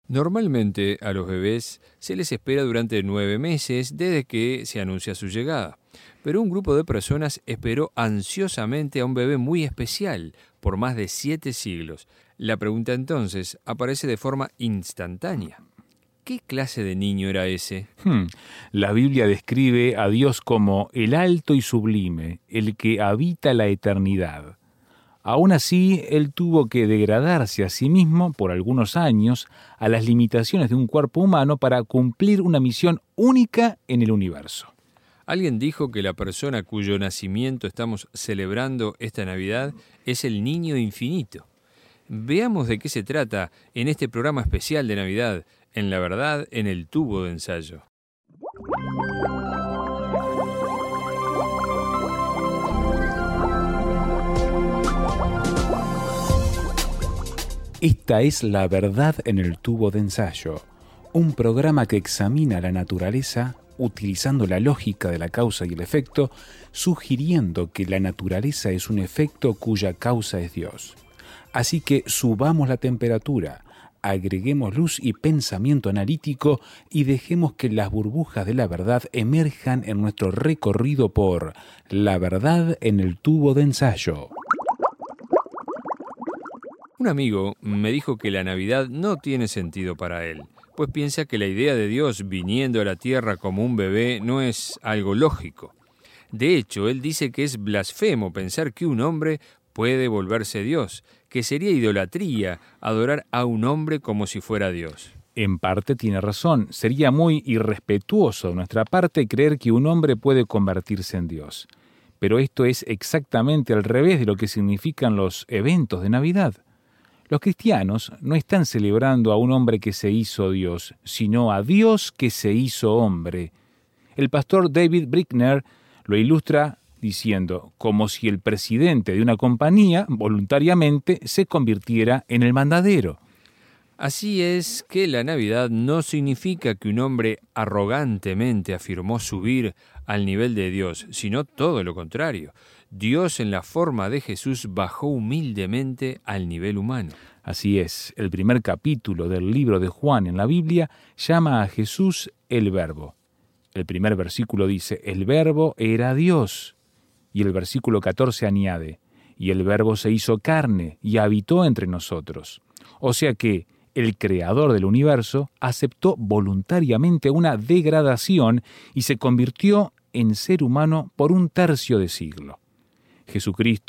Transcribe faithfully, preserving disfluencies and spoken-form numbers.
Normalmente a los bebés se les espera durante nueve meses desde que se anuncia su llegada, pero un grupo de personas esperó ansiosamente a un bebé muy especial por más de siete siglos. La pregunta entonces aparece de forma instantánea. ¿Qué clase de niño era ese? Hmm. La Biblia describe a Dios como el alto y sublime, el que habita la eternidad. Aún así, Él tuvo que degradarse a sí mismo por algunos años a las limitaciones de un cuerpo humano para cumplir una misión única en el universo. Alguien dijo que la persona cuyo nacimiento estamos celebrando esta Navidad es el niño infinito. Veamos de qué se trata en este programa especial de Navidad, en La Verdad en el Tubo de Ensayo. Esta es La Verdad en el Tubo de Ensayo, un programa que examina la naturaleza utilizando la lógica de la causa y el efecto, sugiriendo que la naturaleza es un efecto cuya causa es Dios. Así que subamos la temperatura, agreguemos luz y pensamiento analítico y dejemos que las burbujas de la verdad emerjan en nuestro recorrido por La Verdad en el Tubo de Ensayo. Un amigo me dijo que la Navidad no tiene sentido para él, pues piensa que la idea de Dios viniendo a la tierra como un bebé no es algo lógico. De hecho, él dice que es blasfemo pensar que un hombre puede volverse Dios, que sería idolatría adorar a un hombre como si fuera Dios. En parte tiene razón, sería muy irrespetuoso de nuestra parte creer que un hombre puede convertirse en Dios. Pero esto es exactamente al revés de lo que significan los eventos de Navidad. Los cristianos no están celebrando a un hombre que se hizo Dios, sino a Dios que se hizo hombre. El pastor David Brickner lo ilustra diciendo, como si el presidente de una compañía voluntariamente se convirtiera en el mandadero. Así es que la Navidad no significa que un hombre arrogantemente afirmó subir al nivel de Dios, sino todo lo contrario. Dios en la forma de Jesús bajó humildemente al nivel humano. Así es, el primer capítulo del libro de Juan en la Biblia llama a Jesús el Verbo. El primer versículo dice, el Verbo era Dios. Y el versículo catorce añade, y el Verbo se hizo carne y habitó entre nosotros. O sea que el creador del universo aceptó voluntariamente una degradación y se convirtió en ser humano por un tercio de siglo. Jesucristo